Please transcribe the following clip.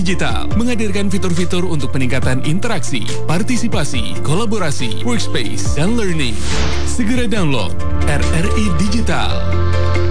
Digital menghadirkan fitur-fitur untuk peningkatan interaksi, partisipasi, kolaborasi, workspace, dan learning. Segera download RRI Digital.